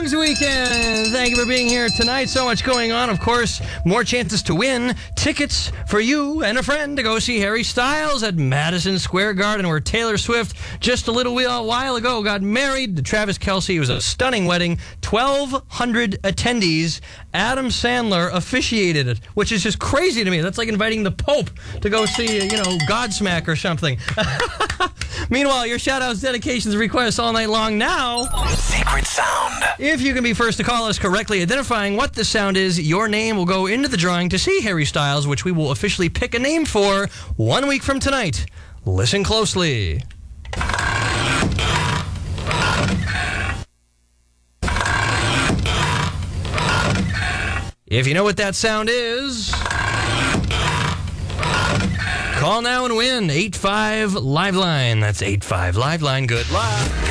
Songs Weekend. Thank you for being here tonight. So much going on. Of course, more chances to win tickets for you and a friend to go see Harry Styles at Madison Square Garden, where Taylor Swift just a little while ago got married to Travis Kelce. It was a stunning wedding. 1,200 attendees. Adam Sandler officiated it, which is just crazy to me. That's like inviting the Pope to go see, Godsmack or something. Meanwhile, your shout-outs, dedications, requests all night long now. Secret sound. If you can be first to call us correctly identifying what the sound is, your name will go into the drawing to see Harry Styles, which we will officially pick a name for 1 week from tonight. Listen closely. If you know what that sound is, call now and win. 85 Liveline. That's 85 Liveline. Good luck.